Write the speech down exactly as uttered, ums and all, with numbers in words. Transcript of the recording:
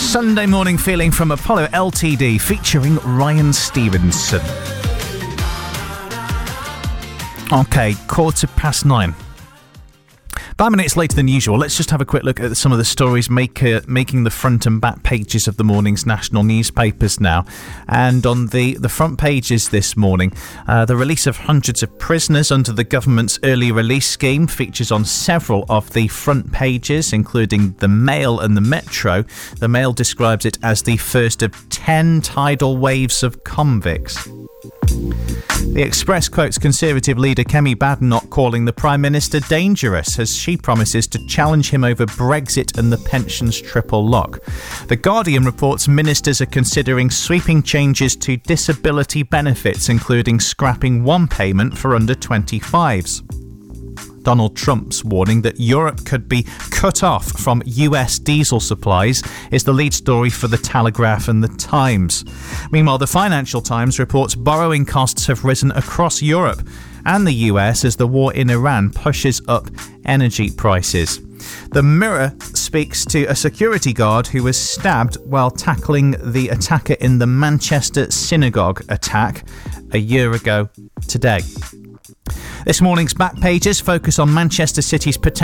Sunday morning feeling from Apollo L T D featuring Ryan Stevenson. Okay, quarter past nine. Five minutes later than usual, let's just have a quick look at some of the stories make, uh, making the front and back pages of the morning's national newspapers now. And on the, the front pages this morning, uh, the release of hundreds of prisoners under the government's early release scheme features on several of the front pages, including the Mail and the Metro. The Mail describes it as the first of ten tidal waves of convicts. The Express quotes Conservative leader Kemi Badenoch calling the Prime Minister dangerous as she promises to challenge him over Brexit and the pensions triple lock. The Guardian reports ministers are considering sweeping changes to disability benefits, including scrapping one payment for under twenty-fives. Donald Trump's warning that Europe could be cut off from U S diesel supplies is the lead story for The Telegraph and The Times. Meanwhile, The Financial Times reports borrowing costs have risen across Europe and the U S as the war in Iran pushes up energy prices. The Mirror speaks to a security guard who was stabbed while tackling the attacker in the Manchester synagogue attack a year ago today. This morning's back pages focus on Manchester City's potential